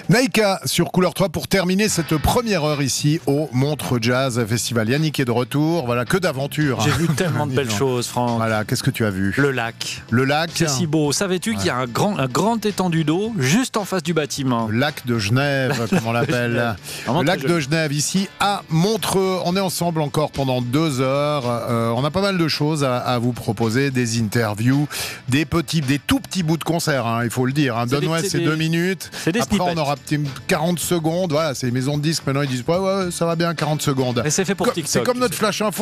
Naïka sur Couleur 3 pour terminer cette première heure ici au Montreux Jazz Festival. Yannick est de retour, voilà, que d'aventures. J'ai vu tellement de belles choses, Franck. Voilà, qu'est-ce que tu as vu? Le lac. Le lac. C'est si beau. Savais-tu qu'il y a un grand étendue d'eau juste en face du bâtiment? Le lac de Genève, comme on l'appelle. Le lac de Genève, ici à Montreux. On est ensemble encore pendant 2 heures. On a pas mal de choses à vous proposer, des interviews, des tout petits bouts de concert, hein, il faut le dire. Hein. Donne-moi ces 2 minutes. Après, on aura 40 secondes. Voilà, c'est les maisons de disques. Maintenant, ils disent ouais, ça va bien, 40 secondes. Et c'est fait pour TikTok. C'est comme notre flash info.